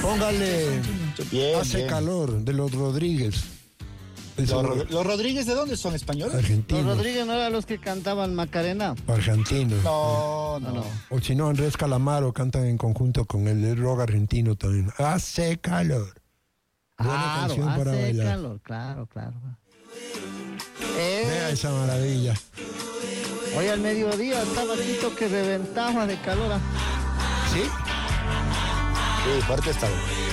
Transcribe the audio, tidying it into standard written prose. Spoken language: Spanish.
Póngale Bien, Hace bien. calor, de los Rodríguez. ¿Los Rodríguez de dónde son? ¿Españoles? Argentinos. Los Rodríguez no eran los que cantaban Macarena. Argentinos. No. O si no, Andrés Calamaro cantan en conjunto con el rock argentino también. Hace calor. Buena canción para hace bailar. calor, claro. Vea esa maravilla. Hoy al mediodía estaba Tito que reventaba de calor. ¿Sí? Sí, fuerte está.